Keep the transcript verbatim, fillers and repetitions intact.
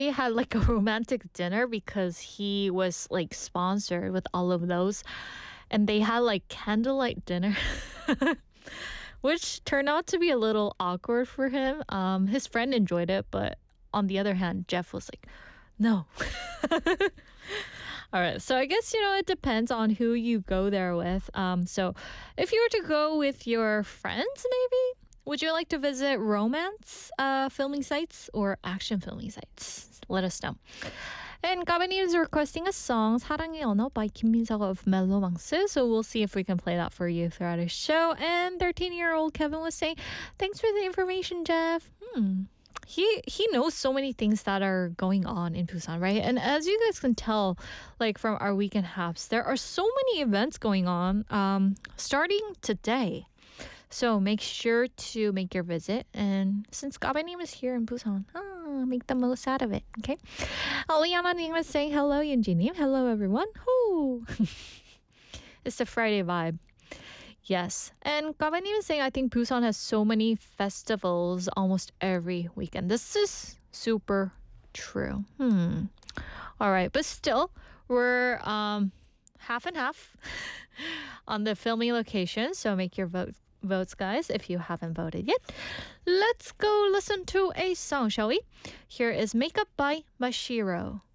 He had like a romantic dinner because he was like sponsored with all of those, and they had like candlelight dinner. Which turned out to be a little awkward for him. Um, his friend enjoyed it, but on the other hand, Jeff was like, no. All right. So I guess, you know, it depends on who you go there with. Um, so if you were to go with your friends, maybe, would you like to visit romance uh, filming sites or action filming sites? Let us know. And Gabby is requesting a song, 사랑의 언어 by 김민석 of Mellomangs. So we'll see if we can play that for you throughout our show. And thirteen-year-old Kevin was saying, thanks for the information, Jeff. Hmm. He he knows so many things that are going on in Busan, right? And as you guys can tell, like from our weekend haps, there are so many events going on um, starting today. So make sure to make your visit. And since Gabanim is here in Busan, ah, make the most out of it, okay? Aliana Ning was saying hello, Yunjinim. Hello, everyone. Whoo. It's the Friday vibe. Yes. And Gabanim is saying, I think Busan has so many festivals almost every weekend. This is super true. Hmm. All right. But still, we're um, half and half on the filming location. So make your vote. Votes, guys, if you haven't voted yet. Let's go listen to a song, shall we? Here is Makeup by Mashiro.